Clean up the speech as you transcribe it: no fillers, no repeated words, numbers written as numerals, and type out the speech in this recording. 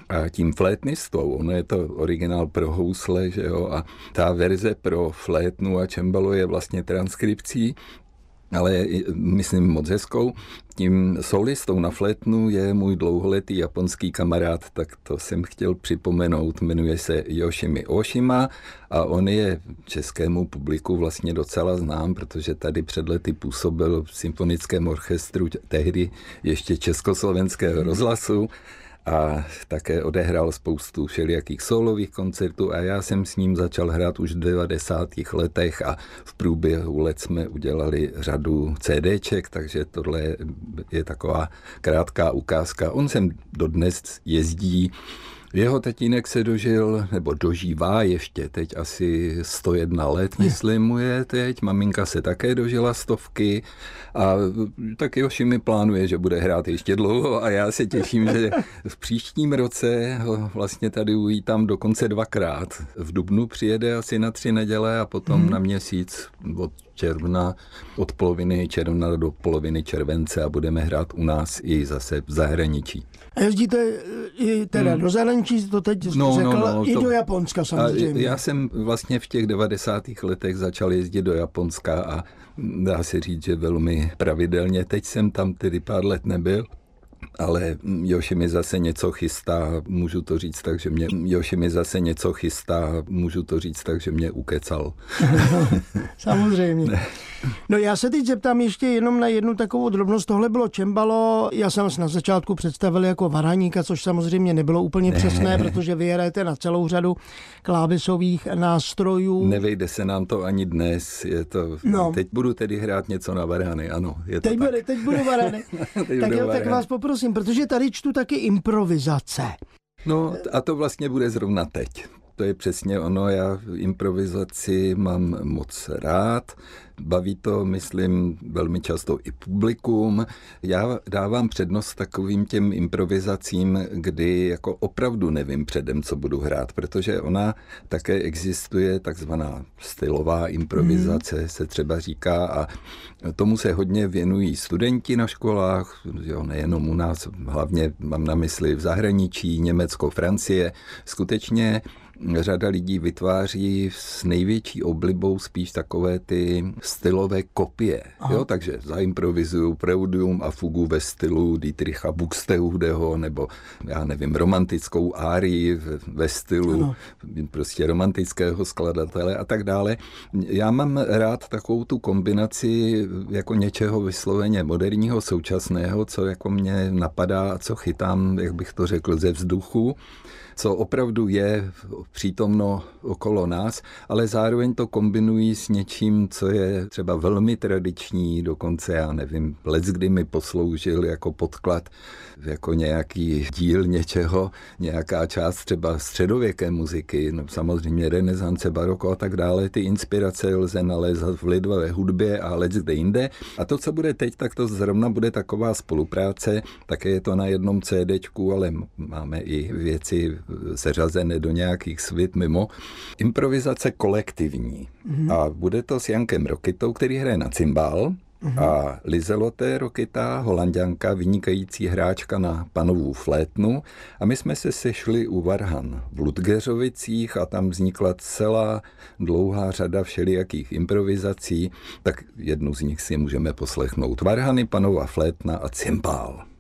A tím flétnistou, ono je to originál pro housle, že jo, a ta verze pro flétnu a cembalo je vlastně transkripcí, ale myslím moc hezkou. Tím solistou na flétnu je můj dlouholetý japonský kamarád, tak to jsem chtěl připomenout, jmenuje se Yoshimi Oshima a on je českému publiku vlastně docela znám, protože tady před lety působil v symfonickém orchestru tehdy ještě Československého rozhlasu a také odehrál spoustu všelijakých sólových koncertů a já jsem s ním začal hrát už v 90. letech a v průběhu let jsme udělali řadu CDček, takže tohle je taková krátká ukázka. On sem dodnes jezdí. Jeho tatínek se dožil, nebo dožívá ještě teď asi 101 let, myslím mu je teď. Maminka se také dožila 100 a tak Yoshimi plánuje, že bude hrát ještě dlouho a já se těším, že v příštím roce ho vlastně tady uvítám dokonce 2krát. V dubnu přijede asi na 3 neděle a potom na měsíc od června, od poloviny června do poloviny července a budeme hrát u nás i zase v zahraničí. A jezdíte i teda do zahraničí, to teď řekl, i do Japonska samozřejmě. Já jsem vlastně v těch 90. letech začal jezdit do Japonska a dá se říct, že velmi pravidelně. Teď jsem tam tedy pár let nebyl, ale Yoshimi zase něco chystá, můžu to říct tak, že mě ukecal. Samozřejmě. No já se teď zeptám ještě jenom na jednu takovou drobnost. Tohle bylo cembalo, já jsem na začátku představil jako varhaníka, což samozřejmě nebylo úplně přesné, protože vy hrajete na celou řadu klávesových nástrojů. Nevejde se nám to ani dnes. Je to, teď budu tedy hrát něco na varhany, ano. Je to teď budu varhany. Tak vás poprosím, protože tady čtu taky improvizace. No a to vlastně bude zrovna teď. To je přesně ono, já improvizaci mám moc rád, baví to, myslím, velmi často i publikum. Já dávám přednost takovým těm improvizacím, kdy jako opravdu nevím předem, co budu hrát, protože ona také existuje, takzvaná stylová improvizace se třeba říká a tomu se hodně věnují studenti na školách, jo, nejenom u nás, hlavně mám na mysli v zahraničí, Německo, Francie, skutečně řada lidí vytváří s největší oblibou spíš takové ty stylové kopie. Jo? Takže zaimprovizuju preludium a fugu ve stylu Dietricha Buxtehudeho nebo já nevím, romantickou árii ve stylu prostě romantického skladatele a tak dále. Já mám rád takovou tu kombinaci jako něčeho vysloveně moderního, současného, co jako mě napadá a co chytám, jak bych to řekl, ze vzduchu, co opravdu je přítomno okolo nás, ale zároveň to kombinují s něčím, co je třeba velmi tradiční, dokonce já nevím, leckdy mi posloužil jako podklad, jako nějaký díl něčeho, nějaká část třeba středověké muziky, no samozřejmě renesance, baroko a tak dále, ty inspirace lze nalézat v lidové hudbě a leckde jinde. A to, co bude teď, tak to zrovna bude taková spolupráce, také je to na jednom CDčku, ale máme i věci seřazené do nějakých svit mimo. Improvizace kolektivní. A bude to s Jankem Rokitou, který hraje na cymbál, a Lizelotte Rokita, Holanďanka, vynikající hráčka na panovou flétnu. A my jsme se sešli u varhan v Ludgeřovicích a tam vznikla celá dlouhá řada všelijakých improvizací. Tak jednu z nich si můžeme poslechnout. Varhany, panová flétna a cymbál.